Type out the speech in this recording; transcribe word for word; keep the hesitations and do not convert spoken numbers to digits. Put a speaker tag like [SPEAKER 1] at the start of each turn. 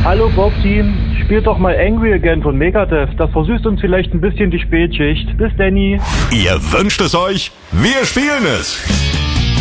[SPEAKER 1] Hallo Bob-Team, spielt doch mal Angry Again von Megadeth. Das versüßt uns vielleicht ein bisschen die Spätschicht. Bis Danny.
[SPEAKER 2] Ihr wünscht es euch, wir spielen es.